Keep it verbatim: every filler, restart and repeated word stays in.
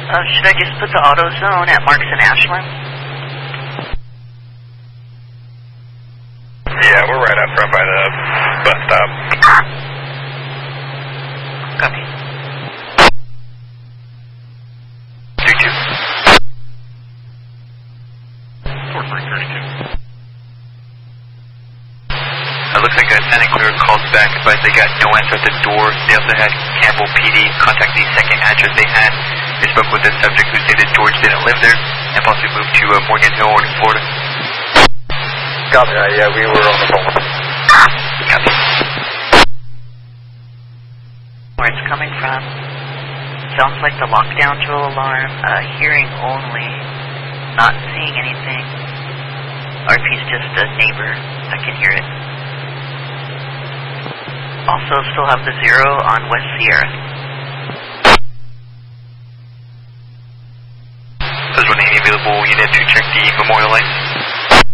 Uh, should I just put the auto zone at Marks and Ashland? Yeah, we're right out front by the bus stop. Copy. three two. four three thirty-two. It looks like a Santa Clara called back, advised they got no answer at the door. They also had Campbell P D contact the second address they had. They spoke with the subject who stated George didn't live there and possibly moved to uh, Morgan Hill or Florida. Copy that, yeah, we were on the phone. Copy. Where it's coming from. Sounds like the lockdown drill alarm, uh, hearing only, not seeing anything. R P's just a neighbor. I can hear it. Also still have the zero on West Sierra. There's one available unit to check the memorial lights.